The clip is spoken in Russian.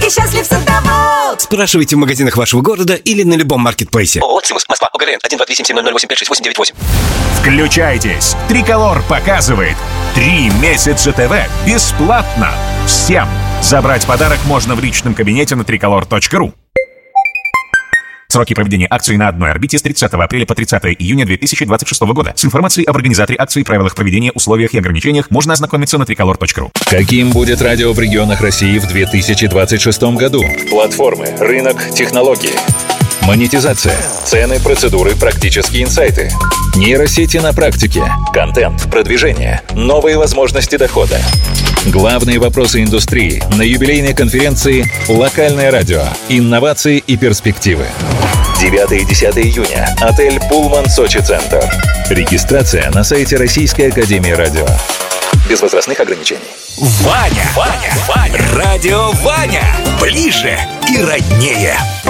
и счастлив садовод. Спрашивайте в магазинах вашего города или на любом маркетплейсе. ООО «Цимус», Москва, ОГРН 123770008568898. Включайтесь. Триколор показывает 3 месяца ТВ бесплатно. Всем. Забрать подарок можно в личном кабинете на tricolor.ru. Сроки проведения акции на одной орбите с 30 апреля по 30 июня 2026 года. С информацией об организаторе акции, правилах проведения, условиях и ограничениях можно ознакомиться на tricolor.ru. Каким будет радио в регионах России в 2026 году? Платформы, рынок, технологии. Монетизация, цены, процедуры, практические инсайты. Нейросети на практике, контент, продвижение, новые возможности дохода. Главные вопросы индустрии на юбилейной конференции «Локальное радио. Инновации и перспективы». 9 и 10 июня. Отель «Пулман Сочи Центр». Регистрация на сайте Российской академии радио. Без возрастных ограничений. Ваня. Радио Ваня. Ближе и роднее.